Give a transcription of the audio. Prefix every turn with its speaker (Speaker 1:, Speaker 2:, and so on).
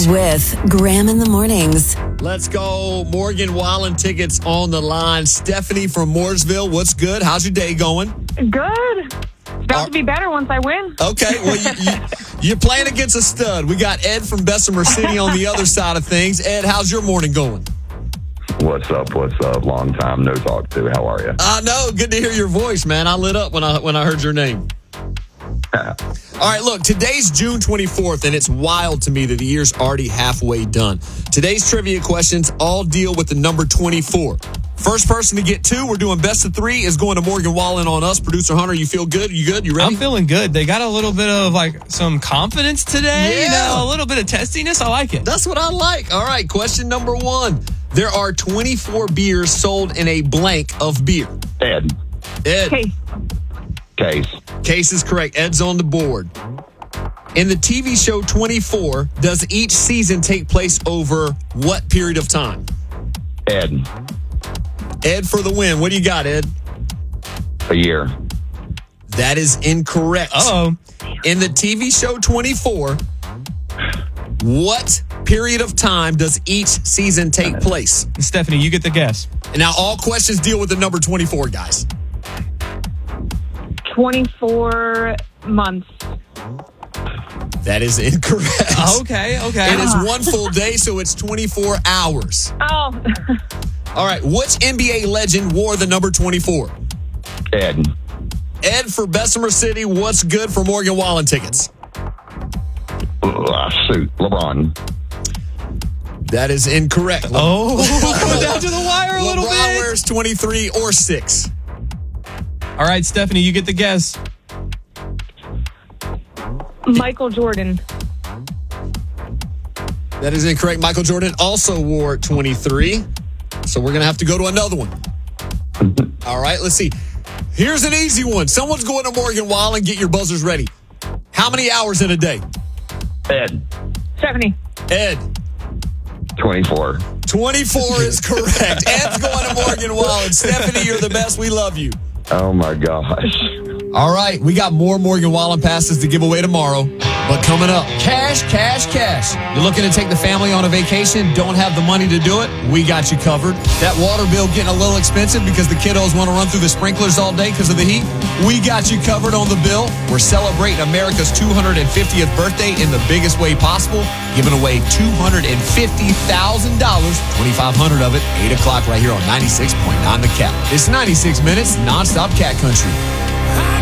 Speaker 1: with Graham in the Mornings.
Speaker 2: Let's go. Morgan Wallen tickets on the line. Stephanie from Mooresville, what's good? How's your day going?
Speaker 3: Good. About to be better once I win.
Speaker 2: Okay, well, you're playing against a stud. We got Ed from Bessemer City on the other side of things. Ed, how's your morning going?
Speaker 4: What's up? Long time no talk to. How are you?
Speaker 2: I know. Good to hear your voice, man. I lit up when I heard your name. All right, look, today's June 24th, and it's wild to me that the year's already halfway done. Today's trivia questions all deal with the number 24. First person to get two, we're doing best of three, is going to Morgan Wallen on us. Producer Hunter, you feel good? You good? You ready?
Speaker 5: I'm feeling good. They got a little bit of some confidence today.
Speaker 2: Yeah.
Speaker 5: A little bit of testiness. I like it.
Speaker 2: That's what I like. All right, question number one. There are 24 beers sold in a blank of beer.
Speaker 4: Ed. Case.
Speaker 2: Case is correct. Ed's on the board. In the TV show 24, does each season take place over what period of time?
Speaker 4: Ed.
Speaker 2: Ed for the win. What do you got, Ed?
Speaker 4: A year.
Speaker 2: That is incorrect.
Speaker 5: Uh-oh.
Speaker 2: In the TV show 24, what period of time does each season take place?
Speaker 5: Stephanie, you get the guess.
Speaker 2: And now all questions deal with the number 24, guys.
Speaker 3: 24 months.
Speaker 2: That is incorrect.
Speaker 5: Okay.
Speaker 2: It is one full day, so it's 24 hours.
Speaker 3: Oh.
Speaker 2: All right, which NBA legend wore the number 24?
Speaker 4: Ed.
Speaker 2: Ed for Bessemer City, what's good for Morgan Wallen tickets?
Speaker 4: Shoot. LeBron.
Speaker 2: That is incorrect.
Speaker 5: Oh, down to the wire a little
Speaker 2: LeBron
Speaker 5: bit.
Speaker 2: wears 23 or 6.
Speaker 5: All right, Stephanie, you get the guess.
Speaker 3: Michael Jordan.
Speaker 2: That is incorrect. Michael Jordan also wore 23. So we're going to have to go to another one. All right, let's see. Here's an easy one. Someone's going to Morgan Wallen. Get your buzzers ready. How many hours in a day?
Speaker 4: Ed.
Speaker 3: Stephanie.
Speaker 2: Ed.
Speaker 4: 24.
Speaker 2: 24 is correct. Ed's going to Morgan Wallen. Stephanie, you're the best. We love you.
Speaker 4: Oh, my gosh.
Speaker 2: All right, we got more Morgan Wallen passes to give away tomorrow. But coming up, cash. You're looking to take the family on a vacation, don't have the money to do it? We got you covered. That water bill getting a little expensive because the kiddos want to run through the sprinklers all day because of the heat? We got you covered on the bill. We're celebrating America's 250th birthday in the biggest way possible, giving away $250,000, 2,500 of it, 8 o'clock right here on 96.9 The Cat. It's 96 minutes, nonstop cat country.